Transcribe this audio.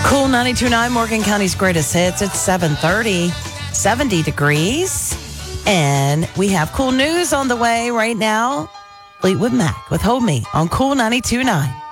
Cool 92.9, Morgan County's greatest hits. It's 7:30, 70 degrees. And we have cool news on the way right now. Fleetwood Mac with Hold Me on Cool 92.9.